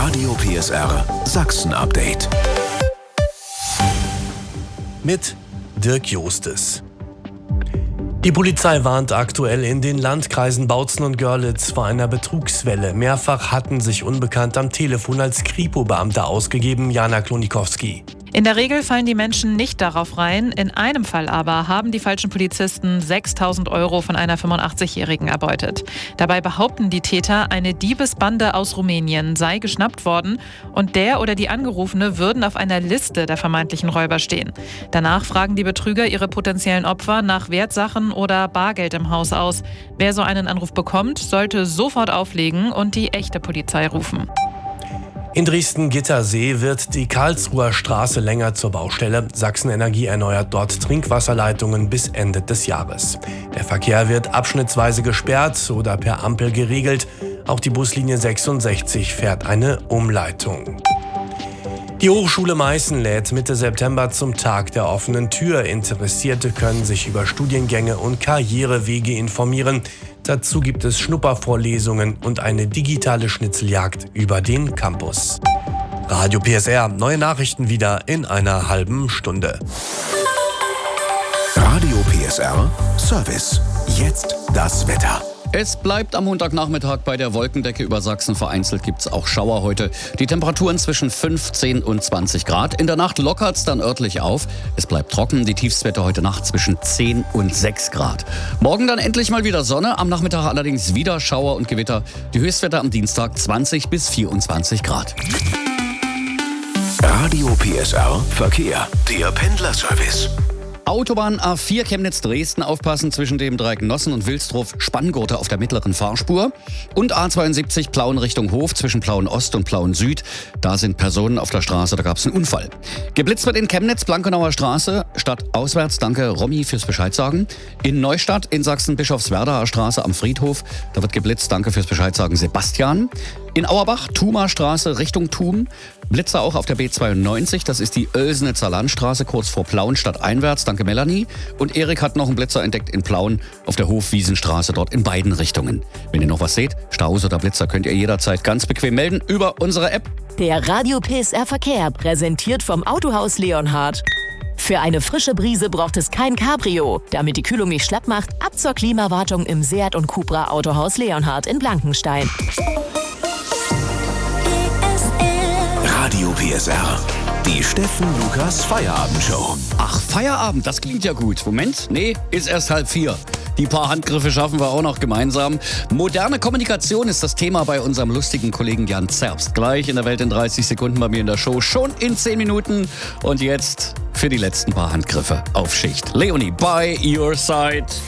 Radio PSR Sachsen-Update. Mit Dirk Jostes. Die Polizei warnt aktuell in den Landkreisen Bautzen und Görlitz vor einer Betrugswelle. Mehrfach hatten sich Unbekannte am Telefon als Kripo-Beamte ausgegeben. Jana Klonikowski. In der Regel fallen die Menschen nicht darauf rein. In einem Fall aber haben die falschen Polizisten 6.000 € von einer 85-Jährigen erbeutet. Dabei behaupten die Täter, eine Diebesbande aus Rumänien sei geschnappt worden und der oder die Angerufene würden auf einer Liste der vermeintlichen Räuber stehen. Danach fragen die Betrüger ihre potenziellen Opfer nach Wertsachen oder Bargeld im Haus aus. Wer so einen Anruf bekommt, sollte sofort auflegen und die echte Polizei rufen. In Dresden-Gittersee wird die Karlsruher Straße länger zur Baustelle. Sachsen Energie erneuert dort Trinkwasserleitungen bis Ende des Jahres. Der Verkehr wird abschnittsweise gesperrt oder per Ampel geregelt. Auch die Buslinie 66 fährt eine Umleitung. Die Hochschule Meißen lädt Mitte September zum Tag der offenen Tür. Interessierte können sich über Studiengänge und Karrierewege informieren. Dazu gibt es Schnuppervorlesungen und eine digitale Schnitzeljagd über den Campus. Radio PSR, neue Nachrichten wieder in einer halben Stunde. Radio PSR Service. Jetzt das Wetter. Es bleibt am Montagnachmittag bei der Wolkendecke über Sachsen. Vereinzelt gibt es auch Schauer heute. Die Temperaturen zwischen 15 und 20 Grad. In der Nacht lockert es dann örtlich auf. Es bleibt trocken. Die Tiefstwerte heute Nacht zwischen 10 und 6 Grad. Morgen dann endlich mal wieder Sonne. Am Nachmittag allerdings wieder Schauer und Gewitter. Die Höchstwerte am Dienstag 20 bis 24 Grad. Radio PSR Verkehr. Der Pendlerservice. Autobahn A4 Chemnitz-Dresden, aufpassen zwischen dem Dreieck Nossen und Wilsdruf, Spanngurte auf der mittleren Fahrspur. Und A72 Plauen Richtung Hof zwischen Plauen Ost und Plauen Süd. Da sind Personen auf der Straße, da gab es einen Unfall. Geblitzt wird in Chemnitz, Blankenauer Straße, stadtauswärts. Danke Romy fürs Bescheid sagen. In Neustadt in Sachsen Bischofswerdaer Straße am Friedhof. Da wird geblitzt, danke fürs Bescheid sagen Sebastian. In Auerbach, Thumer Straße Richtung Thum. Blitzer auch auf der B92, das ist die Oelsnitzer Landstraße, kurz vor Plauen stadteinwärts. Danke Melanie. Und Erik hat noch einen Blitzer entdeckt in Plauen auf der Hofwiesenstraße, dort in beiden Richtungen. Wenn ihr noch was seht, Staus oder Blitzer, könnt ihr jederzeit ganz bequem melden über unsere App. Der Radio PSR Verkehr, präsentiert vom Autohaus Leonhard. Für eine frische Brise braucht es kein Cabrio. Damit die Kühlung nicht schlapp macht, ab zur Klimawartung im Seat und Cupra Autohaus Leonhard in Blankenstein. Radio PSR. Die Steffen Lukas Feierabendshow. Ach, Feierabend, das klingt ja gut. Moment, nee, ist erst 3:30. Die paar Handgriffe schaffen wir auch noch gemeinsam. Moderne Kommunikation ist das Thema bei unserem lustigen Kollegen Jan Zerbst. Gleich in der Welt in 30 Sekunden bei mir in der Show, schon in 10 Minuten. Und jetzt für die letzten paar Handgriffe auf Schicht. Leonie, by your side.